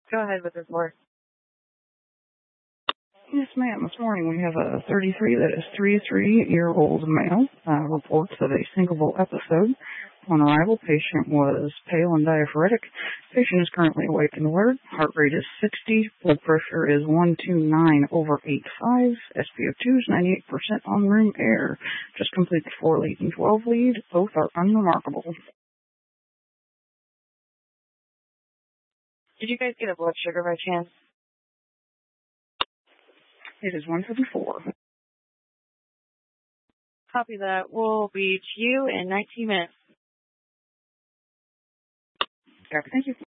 Go ahead with the report. Yes, ma'am. This morning we have a 33 that is 33-year-old male. Reports of a syncopal episode. On arrival, patient was pale and diaphoretic. Patient is currently awake and alert. Heart rate is 60. Blood pressure is 129/85. SpO2 is 98% on room air. Just complete the 4 lead and 12 lead. Both are unremarkable. Did you guys get a blood sugar by chance? It is 154. Copy that. We'll be to you in 19 minutes. Thank you.